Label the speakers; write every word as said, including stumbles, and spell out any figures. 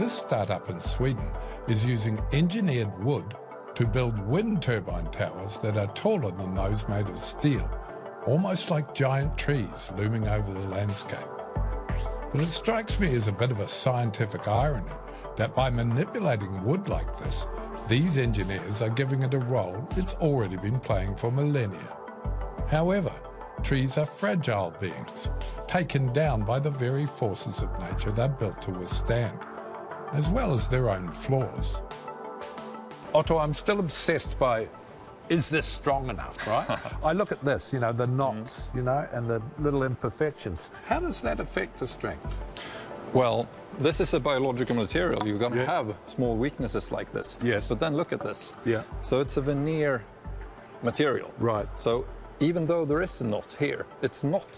Speaker 1: This startup in Sweden is using engineered wood to build wind turbine towers that are taller than those made of steel, almost like giant trees looming over the landscape. But it strikes me as a bit of a scientific irony that by manipulating wood like this, these engineers are giving it a role it's already been playing for millennia. However, trees are fragile beings, taken down by the very forces of nature they're built to withstand, as well as their own flaws. Otto, I'm still obsessed by, is this strong enough, right? I look at this, you know, the knots, mm. you know, and the little imperfections. How does that affect the strength?
Speaker 2: Well, this is a biological material. You're going to
Speaker 1: yeah.
Speaker 2: have small weaknesses like this.
Speaker 1: Yes.
Speaker 2: But then look at this.
Speaker 1: Yeah.
Speaker 2: So it's a veneer material.
Speaker 1: Right.
Speaker 2: So even though there is a knot here, it's not